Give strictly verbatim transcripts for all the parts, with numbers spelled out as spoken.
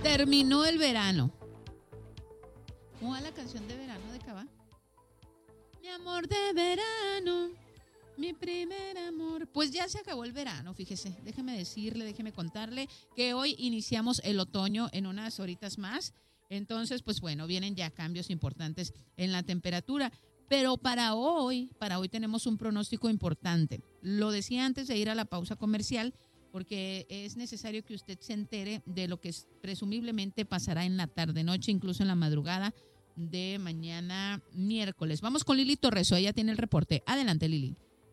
Terminó el verano. ¿Cómo va la canción de verano de Cabá? Mi amor de verano, mi primer amor. Pues ya se acabó el verano, fíjese. Déjeme decirle, déjeme contarle que hoy iniciamos el otoño en unas horitas más. Entonces, pues bueno, vienen ya cambios importantes en la temperatura. Pero para hoy, para hoy tenemos un pronóstico importante. Lo decía antes de ir a la pausa comercial, porque es necesario que usted se entere de lo que presumiblemente pasará en la tarde-noche, incluso en la madrugada de mañana miércoles. Vamos con Lili Torreso, ella tiene el reporte. Adelante, Lili.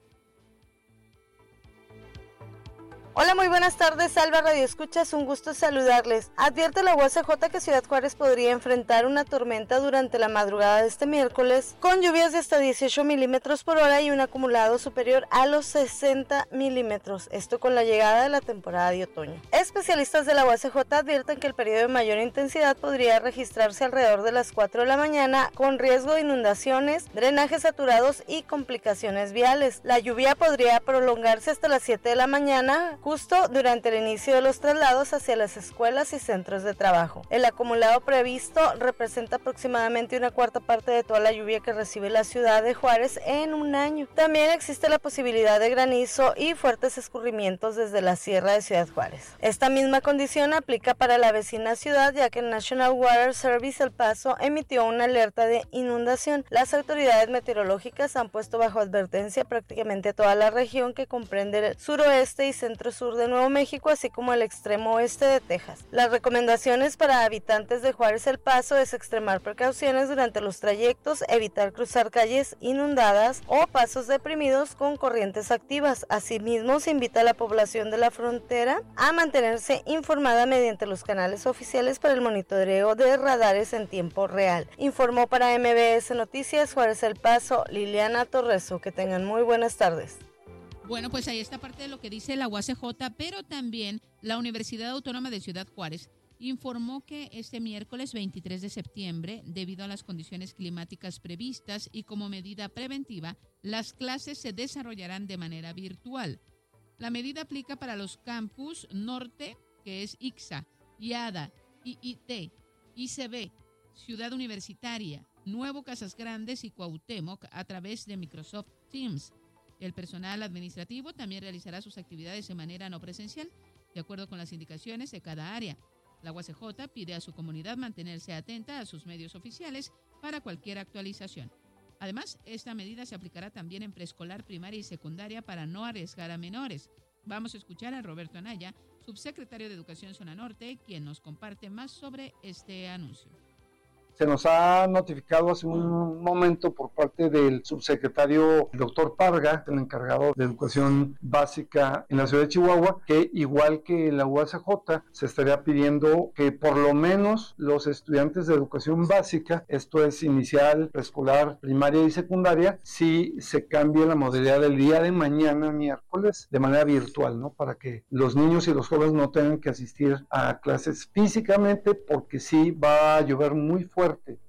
Hola, muy buenas tardes, Alba Radio Escuchas, un gusto saludarles. Advierte la U A C J que Ciudad Juárez podría enfrentar una tormenta durante la madrugada de este miércoles, con lluvias de hasta dieciocho milímetros por hora y un acumulado superior a los sesenta milímetros, esto con la llegada de la temporada de otoño. Especialistas de la U A C J advierten que el periodo de mayor intensidad podría registrarse alrededor de las cuatro de la mañana, con riesgo de inundaciones, drenajes saturados y complicaciones viales. La lluvia podría prolongarse hasta las siete de la mañana, justo durante el inicio de los traslados hacia las escuelas y centros de trabajo. El acumulado previsto representa aproximadamente una cuarta parte de toda la lluvia que recibe la ciudad de Juárez en un año. También existe la posibilidad de granizo y fuertes escurrimientos desde la sierra de Ciudad Juárez. Esta misma condición aplica para la vecina ciudad, ya que el National Water Service El Paso emitió una alerta de inundación. Las autoridades meteorológicas han puesto bajo advertencia prácticamente toda la región, que comprende el suroeste y centro sur de Nuevo México, así como el extremo oeste de Texas. Las recomendaciones para habitantes de Juárez El Paso es extremar precauciones durante los trayectos, evitar cruzar calles inundadas o pasos deprimidos con corrientes activas. Asimismo, se invita a la población de la frontera a mantenerse informada mediante los canales oficiales para el monitoreo de radares en tiempo real. Informó para M B S Noticias Juárez El Paso, Liliana Torreso. Que tengan muy buenas tardes. Bueno, pues ahí está parte de lo que dice la U A C J, pero también la Universidad Autónoma de Ciudad Juárez informó que este miércoles veintitrés de septiembre, debido a las condiciones climáticas previstas y como medida preventiva, las clases se desarrollarán de manera virtual. La medida aplica para los campus Norte, que es I C S A, IADA, I I T, I C B, Ciudad Universitaria, Nuevo Casas Grandes y Cuauhtémoc a través de Microsoft Teams. El personal administrativo también realizará sus actividades de manera no presencial, de acuerdo con las indicaciones de cada área. La U A C J pide a su comunidad mantenerse atenta a sus medios oficiales para cualquier actualización. Además, esta medida se aplicará también en preescolar, primaria y secundaria para no arriesgar a menores. Vamos a escuchar a Roberto Anaya, subsecretario de Educación Zona Norte, quien nos comparte más sobre este anuncio. Se nos ha notificado hace un momento por parte del subsecretario el doctor Parga, el encargado de educación básica en la ciudad de Chihuahua, que igual que la U A C J se estaría pidiendo que por lo menos los estudiantes de educación básica, esto es inicial, preescolar, primaria y secundaria, sí se cambie la modalidad del día de mañana, miércoles, de manera virtual, ¿no? Para que los niños y los jóvenes no tengan que asistir a clases físicamente, porque sí va a llover muy fuerte.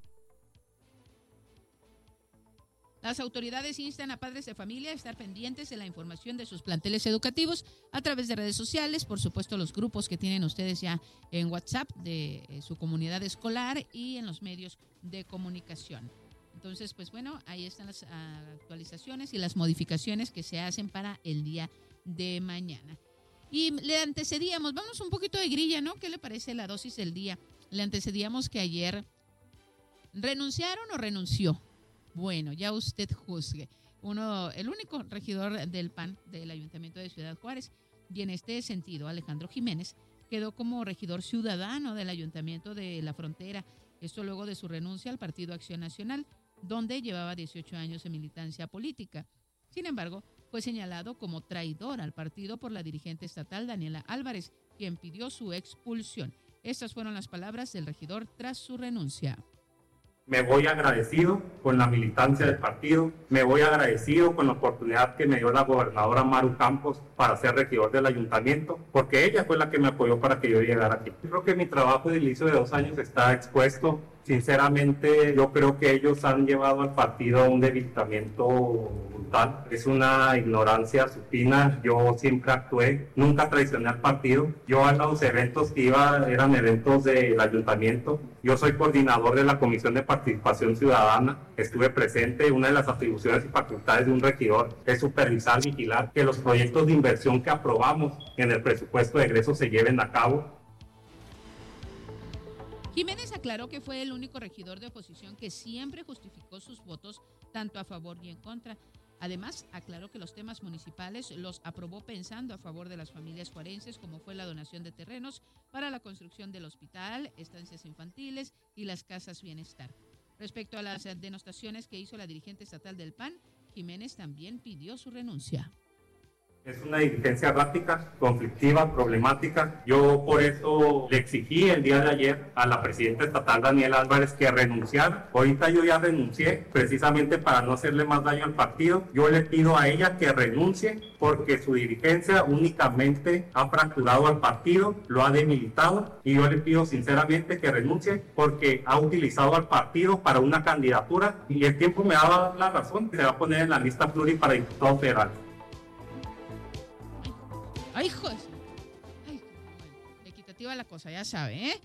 Las autoridades instan a padres de familia a estar pendientes de la información de sus planteles educativos a través de redes sociales, por supuesto los grupos que tienen ustedes ya en WhatsApp de su comunidad escolar y en los medios de comunicación. Entonces, pues bueno, ahí están las actualizaciones y las modificaciones que se hacen para el día de mañana. Y le antecedíamos, vamos un poquito de grilla, ¿no? ¿Qué le parece la dosis del día? Le antecedíamos que ayer ¿renunciaron o renunció? Bueno, ya usted juzgue. Uno, el único regidor del P A N del Ayuntamiento de Ciudad Juárez, y en este sentido, Alejandro Jiménez, quedó como regidor ciudadano del Ayuntamiento de La Frontera. Esto luego de su renuncia al Partido Acción Nacional, donde llevaba dieciocho años de militancia política. Sin embargo, fue señalado como traidor al partido por la dirigente estatal Daniela Álvarez, quien pidió su expulsión. Estas fueron las palabras del regidor tras su renuncia. Me voy agradecido con la militancia del partido, me voy agradecido con la oportunidad que me dio la gobernadora Maru Campos para ser regidor del ayuntamiento, porque ella fue la que me apoyó para que yo llegara aquí. Yo creo que mi trabajo de inicio de dos años está expuesto. Sinceramente, yo creo que ellos han llevado al partido a un debilitamiento total, es una ignorancia supina. Yo siempre actué, nunca traicioné al partido. Yo a los eventos que iba eran eventos del ayuntamiento. Yo soy coordinador de la Comisión de Participación Ciudadana, estuve presente. Una de las atribuciones y facultades de un regidor es supervisar, vigilar que los proyectos de inversión que aprobamos en el presupuesto de egresos se lleven a cabo. Jiménez aclaró que fue el único regidor de oposición que siempre justificó sus votos tanto a favor y en contra. Además, aclaró que los temas municipales los aprobó pensando a favor de las familias juarenses, como fue la donación de terrenos para la construcción del hospital, estancias infantiles y las casas bienestar. Respecto a las denostaciones que hizo la dirigente estatal del P A N, Jiménez también pidió su renuncia. Es una dirigencia errática, conflictiva, problemática. Yo por eso le exigí el día de ayer a la presidenta estatal Daniela Álvarez que renunciara. Ahorita yo ya renuncié, precisamente para no hacerle más daño al partido. Yo le pido a ella que renuncie porque su dirigencia únicamente ha fracturado al partido, lo ha debilitado, y yo le pido sinceramente que renuncie porque ha utilizado al partido para una candidatura y el tiempo me ha dado la razón. Se va a poner en la lista pluri para diputado federal. ¡Ay, hijos! Ay, equitativa la cosa, ya sabe, ¿eh?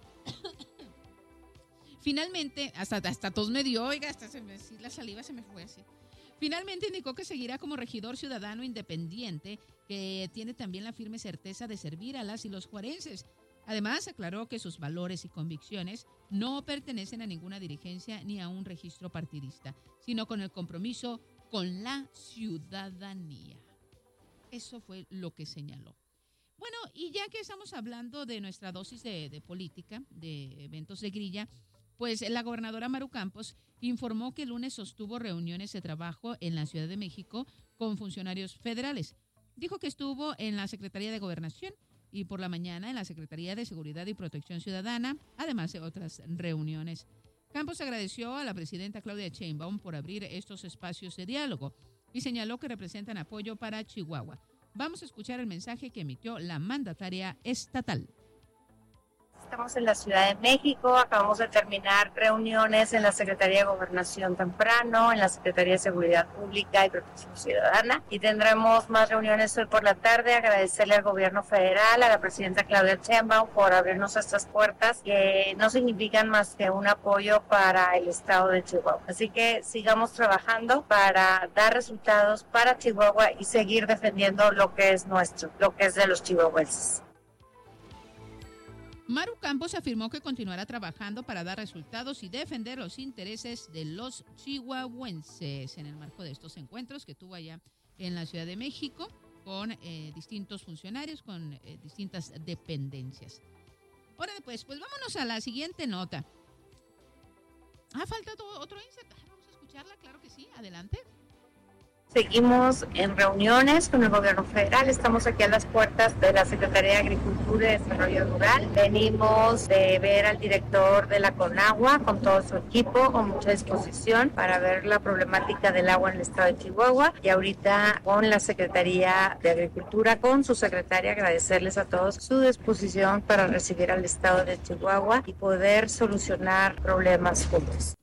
Finalmente, hasta, hasta tos me dio, oiga, hasta se me, la saliva se me fue así. Finalmente indicó que seguirá como regidor ciudadano independiente, que tiene también la firme certeza de servir a las y los juarenses. Además, aclaró que sus valores y convicciones no pertenecen a ninguna dirigencia ni a un registro partidista, sino con el compromiso con la ciudadanía. Eso fue lo que señaló. Bueno, y ya que estamos hablando de nuestra dosis de, de política, de eventos de grilla, pues la gobernadora Maru Campos informó que el lunes sostuvo reuniones de trabajo en la Ciudad de México con funcionarios federales. Dijo que estuvo en la Secretaría de Gobernación y por la mañana en la Secretaría de Seguridad y Protección Ciudadana, además de otras reuniones. Campos agradeció a la presidenta Claudia Sheinbaum por abrir estos espacios de diálogo y señaló que representan apoyo para Chihuahua. Vamos a escuchar el mensaje que emitió la mandataria estatal. Estamos en la Ciudad de México, acabamos de terminar reuniones en la Secretaría de Gobernación temprano, en la Secretaría de Seguridad Pública y Protección Ciudadana, y tendremos más reuniones hoy por la tarde. Agradecerle al gobierno federal, a la presidenta Claudia Sheinbaum por abrirnos estas puertas que no significan más que un apoyo para el estado de Chihuahua. Así que sigamos trabajando para dar resultados para Chihuahua y seguir defendiendo lo que es nuestro, lo que es de los chihuahuenses. Maru Campos afirmó que continuará trabajando para dar resultados y defender los intereses de los chihuahuenses en el marco de estos encuentros que tuvo allá en la Ciudad de México con eh, distintos funcionarios, con eh, distintas dependencias. Ahora pues, pues vámonos a la siguiente nota. Ah, falta otro insert. Ah, vamos a escucharla, claro que sí, adelante. Seguimos en reuniones con el gobierno federal, estamos aquí a las puertas de la Secretaría de Agricultura y Desarrollo Rural. Venimos de ver al director de la Conagua con todo su equipo, con mucha disposición para ver la problemática del agua en el estado de Chihuahua, y ahorita con la Secretaría de Agricultura, con su secretaria, agradecerles a todos su disposición para recibir al estado de Chihuahua y poder solucionar problemas juntos.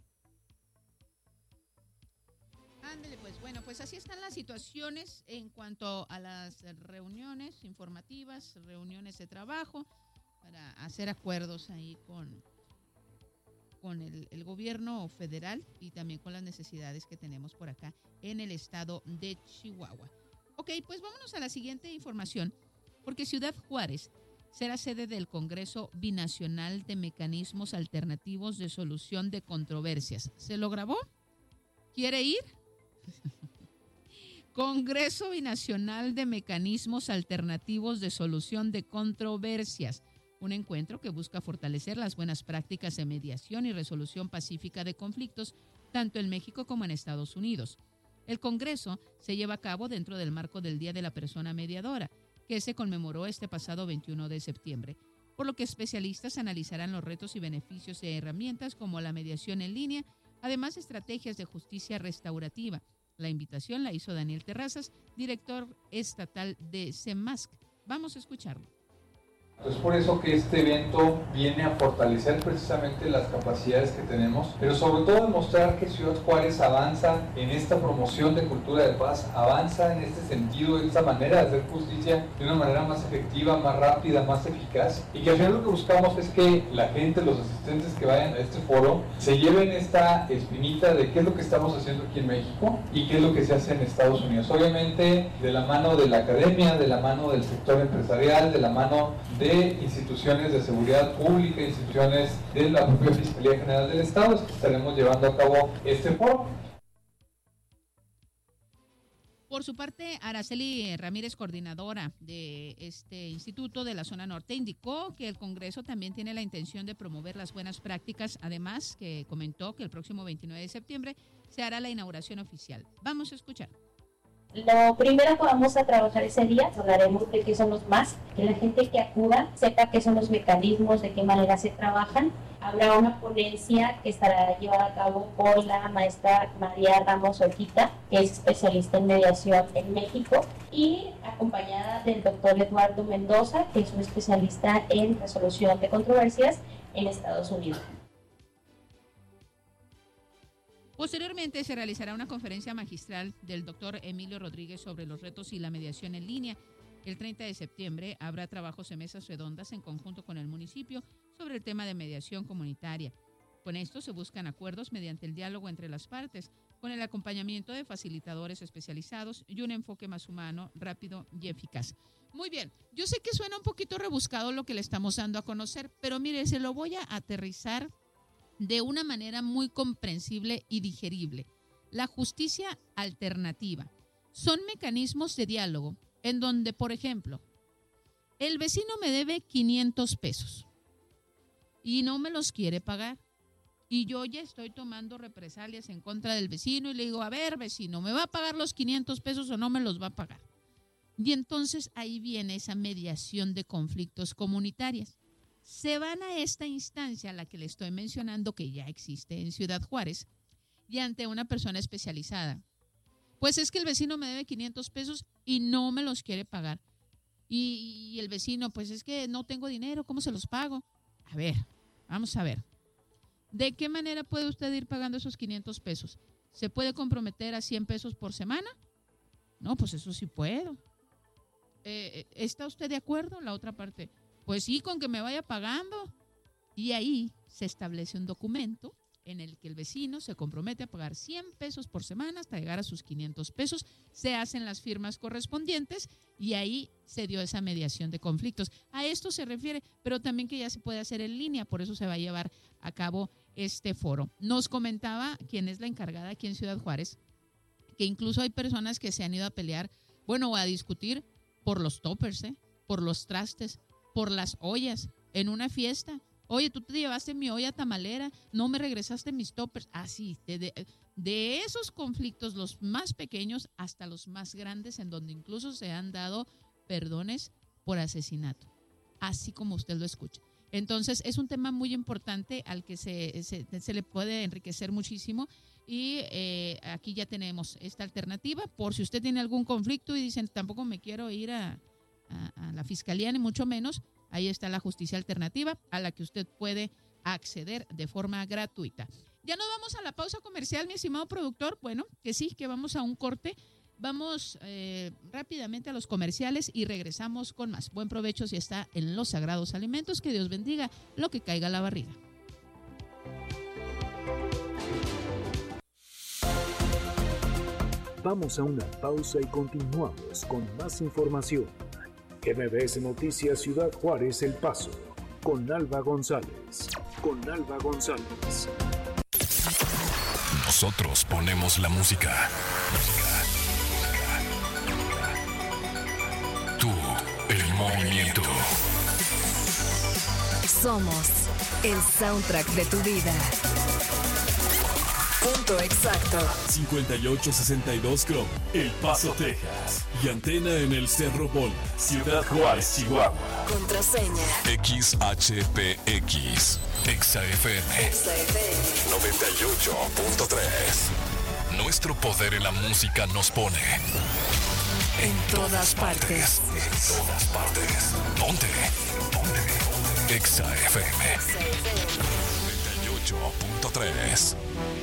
Pues así están las situaciones en cuanto a las reuniones informativas, reuniones de trabajo, para hacer acuerdos ahí con, con el, el gobierno federal y también con las necesidades que tenemos por acá en el estado de Chihuahua. Ok, pues vámonos a la siguiente información, porque Ciudad Juárez será sede del Congreso Binacional de Mecanismos Alternativos de Solución de Controversias. ¿Se lo grabó? ¿Quiere ir? Congreso Binacional de Mecanismos Alternativos de Solución de Controversias, un encuentro que busca fortalecer las buenas prácticas de mediación y resolución pacífica de conflictos, tanto en México como en Estados Unidos. El Congreso se lleva a cabo dentro del marco del Día de la Persona Mediadora, que se conmemoró este pasado veintiuno de septiembre, por lo que especialistas analizarán los retos y beneficios de herramientas como la mediación en línea, además de estrategias de justicia restaurativa. La invitación la hizo Daniel Terrazas, director estatal de CEMASC. Vamos a escucharlo. Es por eso que este evento viene a fortalecer precisamente las capacidades que tenemos, pero sobre todo demostrar que Ciudad Juárez avanza en esta promoción de cultura de paz, avanza en este sentido, en esta manera de hacer justicia de una manera más efectiva, más rápida, más eficaz, y que al final lo que buscamos es que la gente, los asistentes que vayan a este foro, se lleven esta espinita de qué es lo que estamos haciendo aquí en México y qué es lo que se hace en Estados Unidos. Obviamente de la mano de la academia, de la mano del sector empresarial, de la mano de instituciones de seguridad pública, instituciones de la propia Fiscalía General del Estado, que estaremos llevando a cabo este foro. Por su parte, Araceli Ramírez, coordinadora de este instituto de la zona norte, indicó que el Congreso también tiene la intención de promover las buenas prácticas, además que comentó que el próximo veintinueve de septiembre se hará la inauguración oficial. Vamos a escuchar. Lo primero que vamos a trabajar ese día, hablaremos de qué son los M A S, que la gente que acuda sepa qué son los mecanismos, de qué manera se trabajan. Habrá una ponencia que estará llevada a cabo por la maestra María Ramos Orquita, que es especialista en mediación en México, y acompañada del doctor Eduardo Mendoza, que es un especialista en resolución de controversias en Estados Unidos. Posteriormente se realizará una conferencia magistral del doctor Emilio Rodríguez sobre los retos y la mediación en línea. El treinta de septiembre habrá trabajos en mesas redondas en conjunto con el municipio sobre el tema de mediación comunitaria. Con esto se buscan acuerdos mediante el diálogo entre las partes, con el acompañamiento de facilitadores especializados y un enfoque más humano, rápido y eficaz. Muy bien, yo sé que suena un poquito rebuscado lo que le estamos dando a conocer, pero mire, se lo voy a aterrizar de una manera muy comprensible y digerible. La justicia alternativa son mecanismos de diálogo en donde, por ejemplo, el vecino me debe quinientos pesos y no me los quiere pagar. Y yo ya estoy tomando represalias en contra del vecino y le digo, a ver, vecino, ¿me va a pagar los quinientos pesos o no me los va a pagar? Y entonces ahí viene esa mediación de conflictos comunitarias. Se van a esta instancia a la que le estoy mencionando, que ya existe en Ciudad Juárez, y ante una persona especializada. Pues es que el vecino me debe quinientos pesos y no me los quiere pagar. Y, y el vecino, pues es que no tengo dinero, ¿cómo se los pago? A ver, vamos a ver. ¿De qué manera puede usted ir pagando esos quinientos pesos? ¿Se puede comprometer a cien pesos por semana? No, pues eso sí puedo. Eh, ¿Está usted de acuerdo? La otra parte, pues sí, con que me vaya pagando. Y ahí se establece un documento en el que el vecino se compromete a pagar cien pesos por semana hasta llegar a sus quinientos pesos. Se hacen las firmas correspondientes y ahí se dio esa mediación de conflictos. A esto se refiere, pero también que ya se puede hacer en línea, por eso se va a llevar a cabo este foro. Nos comentaba quien es la encargada aquí en Ciudad Juárez, que incluso hay personas que se han ido a pelear, bueno, o a discutir por los toppers, ¿eh? por los trastes, por las ollas, en una fiesta. Oye, tú te llevaste mi olla tamalera, no me regresaste mis toppers. Así, de, de, de esos conflictos, los más pequeños hasta los más grandes, en donde incluso se han dado perdones por asesinato, así como usted lo escucha. Entonces, es un tema muy importante al que se, se, se le puede enriquecer muchísimo. Y eh, aquí ya tenemos esta alternativa, por si usted tiene algún conflicto y dicen, tampoco me quiero ir a, a, a la fiscalía, ni mucho menos. Ahí está la justicia alternativa a la que usted puede acceder de forma gratuita. Ya nos vamos a la pausa comercial, mi estimado productor. Bueno, que sí, que vamos a un corte. Vamos eh, rápidamente a los comerciales y regresamos con más. Buen provecho si está en los sagrados alimentos. Que Dios bendiga lo que caiga a la barriga. Vamos a una pausa y continuamos con más información. M B S Noticias Ciudad Juárez El Paso, con Alba González. Con Alba González. Nosotros ponemos la música. Tú, el movimiento. Somos el soundtrack de tu vida. Punto exacto. cincuenta y ocho sesenta y dos Chrome, El Paso, Texas. Y antena en el Cerro Bola, Ciudad Juárez, Chihuahua. Contraseña X H P X. Exa F M. Exa F M. noventa y ocho punto tres. Nuestro poder en la música nos pone En todas partes. En todas partes. Ponte. Ponte. Exa F M. noventa y ocho punto tres.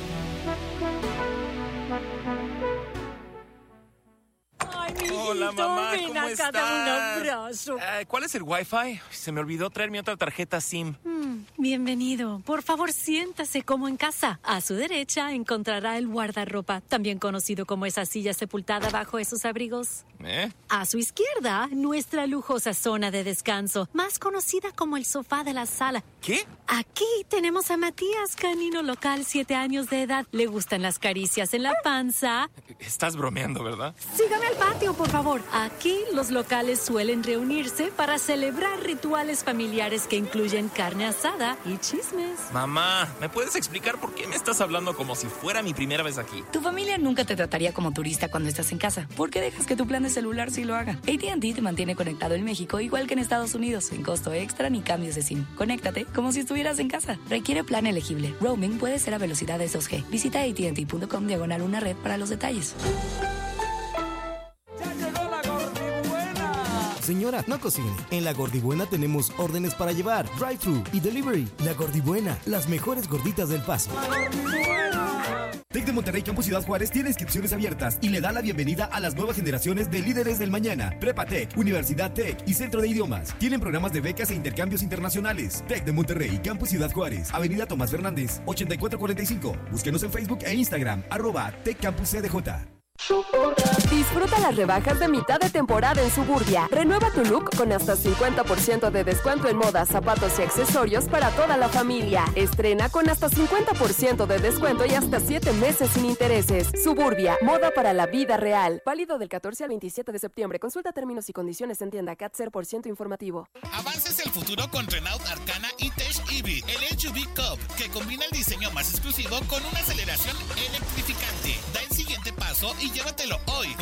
Hola, mamá, ven ¿cómo acá, estás? dame un abrazo. Eh, ¿Cuál es el Wi-Fi? Se me olvidó traer mi otra tarjeta SIM. Mm, bienvenido. Por favor, siéntase como en casa. A su derecha encontrará el guardarropa, también conocido como esa silla sepultada bajo esos abrigos. ¿Eh? A su izquierda, nuestra lujosa zona de descanso, más conocida como el sofá de la sala. ¿Qué? Aquí tenemos a Matías, canino local, siete años de edad. Le gustan las caricias en la panza. Estás bromeando, ¿verdad? Sígame al patio, por favor. Aquí los locales suelen reunirse para celebrar rituales familiares que incluyen carne asada y chismes. Mamá, ¿me puedes explicar por qué me estás hablando como si fuera mi primera vez aquí? Tu familia nunca te trataría como turista cuando estás en casa. ¿Por qué dejas que tu plan de celular sí lo haga? A T and T te mantiene conectado en México igual que en Estados Unidos, sin costo extra ni cambios de SIM. Conéctate como si estuvieras en casa. Requiere plan elegible. Roaming puede ser a velocidades dos G. Visita A T and T punto com diagonal una red para los detalles. Señora, no cocine. En La Gordibuena tenemos órdenes para llevar, drive-thru y delivery. La Gordibuena, las mejores gorditas del Paso. Tec de Monterrey Campus Ciudad Juárez tiene inscripciones abiertas y le da la bienvenida a las nuevas generaciones de líderes del mañana. Prepa Tech, Universidad Tech y Centro de Idiomas. Tienen programas de becas e intercambios internacionales. Tec de Monterrey Campus Ciudad Juárez, Avenida Tomás Fernández, ochenta y cuatro cuarenta y cinco. Búsquenos en Facebook e Instagram, arroba Tec Campus C D J. Disfruta las rebajas de mitad de temporada en Suburbia. Renueva tu look con hasta cincuenta por ciento de descuento en modas, zapatos y accesorios para toda la familia. Estrena con hasta cincuenta por ciento de descuento y hasta siete meses sin intereses. Suburbia, moda para la vida real. Válido del catorce al veintisiete de septiembre. Consulta términos y condiciones en tienda. C A T cero por ciento informativo. Avanza hacia el futuro con Renault Arcana e-Tech E V, el S U V Cup, que combina el diseño más exclusivo con una aceleración electrificante. Da el siguiente paso y llévatelo hoy